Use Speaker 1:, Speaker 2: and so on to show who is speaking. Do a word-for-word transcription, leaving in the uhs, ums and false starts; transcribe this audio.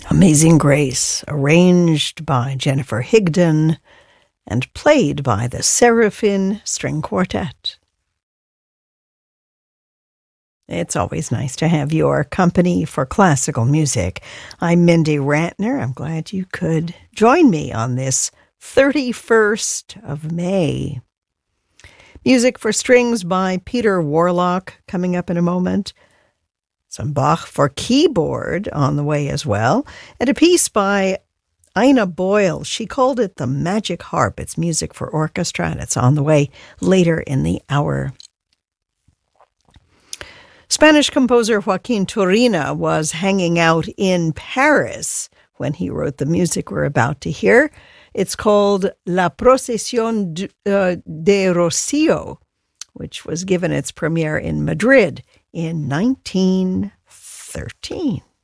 Speaker 1: Amazing Grace, arranged by Jennifer Higdon and played by the Seraphim String Quartet. It's always nice to have your company for classical music. I'm Mindy Rantner. I'm glad you could join me on this thirty-first of May. Music for strings by Peter Warlock coming up in a moment. Some Bach for keyboard on the way as well. And a piece by Ina Boyle. She called it the Magic Harp. It's music for orchestra, and it's on the way later in the hour. Spanish composer Joaquin Turina was hanging out in Paris when he wrote the music we're about to hear. It's called La Procesión de, uh, de Rocío, which was given its premiere in Madrid in nineteen thirteen.